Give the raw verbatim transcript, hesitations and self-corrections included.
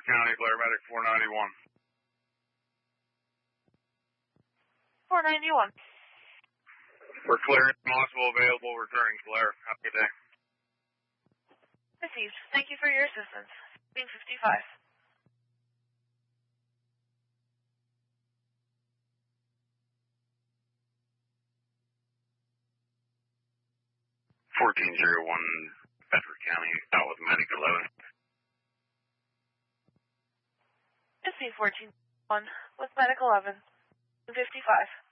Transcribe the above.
County, Blair Medic four ninety-one. four ninety-one. We're clearing possible available returning Blair. Have a good day. Received. Thank you for your assistance. Being fifty-five. fourteen oh one, Bedford County, out with Medic eleven. S C fourteen one with Medic eleven. fifty-five.